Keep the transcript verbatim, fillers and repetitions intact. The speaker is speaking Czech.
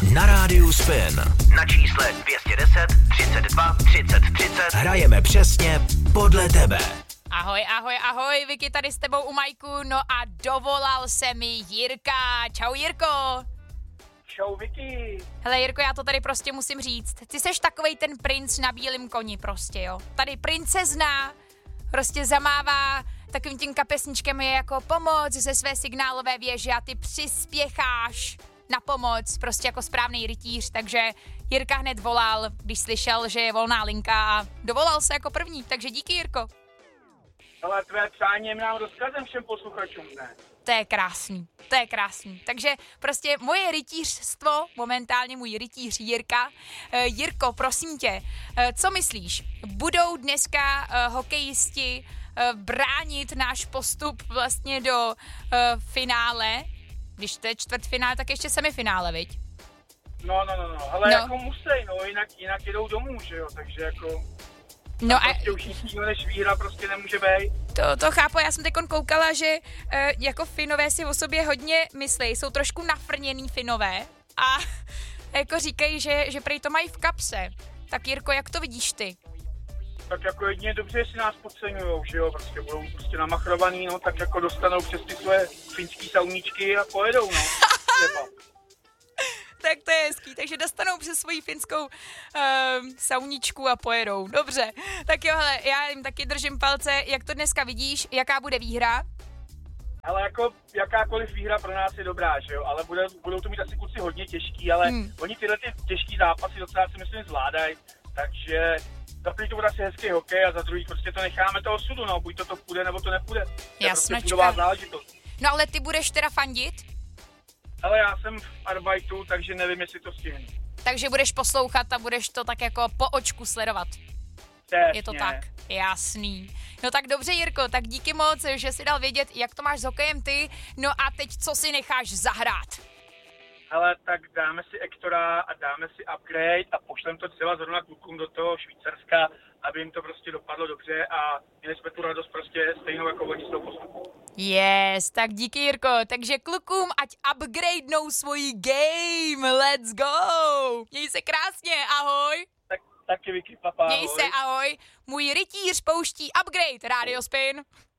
na rádiu Spin. Na čísle dvě stě deset třicet dva třicet třicet hrajeme přesně podle tebe. Ahoj, ahoj, ahoj, Vicky tady s tebou u majku, no a dovolal se mi Jirka. Čau, Jirko. Čau, Vicky. Hele, Jirko, já to tady prostě musím říct. Ty seš takovej ten princ na bílém koni prostě, jo. Tady princezna prostě zamává takovým tím kapesničkem je jako pomoc ze své signálové věže a ty přispěcháš na pomoc, prostě jako správný rytíř, takže Jirka hned volal, když slyšel, že je volná linka a dovolal se jako první, takže díky, Jirko. Ale tvé přání je nám rozkazem všem posluchačům, ne? To je krásný, to je krásný. Takže prostě moje rytířstvo, momentálně můj rytíř Jirka. E, Jirko, prosím tě, e, co myslíš? Budou dneska e, hokejisti e, bránit náš postup vlastně do e, finále? Když to je čtvrtfinále, tak ještě semifinále, viď? No, no, no, no, ale no. jako musej, no, jinak, jinak jedou domů, že jo, takže jako... No a prostě už nic jiného než výhra prostě nemůže být. To, to chápu, já jsem teďkon koukala, že e, jako Finové si o sobě hodně myslí, jsou trošku nafrněný Finové a jako říkají, že, že prý to mají v kapse. Tak Jirko, jak to vidíš ty? Tak jako jedině dobře, jestli nás podceňujou, že jo, prostě budou prostě namachrovaný, no, tak jako dostanou přes ty své finský sauníčky a pojedou, no, třeba. Tak to je hezký, takže dostanou přes svoji finskou um, sauníčku a pojedou. Dobře, tak jo, hele, já jim taky držím palce, jak to dneska vidíš, jaká bude výhra? Ale jako jakákoliv výhra pro nás je dobrá, že jo, ale bude, budou to mít asi kluci hodně těžký, ale hmm. oni tyhle ty těžký zápasy docela si myslím zvládají, takže za první to bude asi hezký hokej a za druhý prostě to necháme toho sudu, no, buď to to půjde, nebo to nepůjde. Jasnočka. Prostě no ale ty budeš teda fandit? Ale já jsem v arbeitu, takže nevím, jestli to stihnu. Takže budeš poslouchat a budeš to tak jako po očku sledovat. Přesně. Je to tak, jasný. No tak dobře, Jirko, tak díky moc, že jsi dal vědět, jak to máš s hokejem ty. No a teď co si necháš zahrát? Ale tak dáme si Ektora a dáme si upgrade a pošlem to třeba zrovna klukům do toho Švýcarska, aby jim to prostě dopadlo dobře a měli jsme tu radost prostě stejnou jako oni z toho postupu. Yes, tak díky, Jirko. Takže klukům, ať upgradenou svoji game. Let's go. Měj se krásně, ahoj. Tak, taky Vicky, papa, Měj ahoj. se, ahoj. Můj rytíř pouští upgrade, Radio Spin.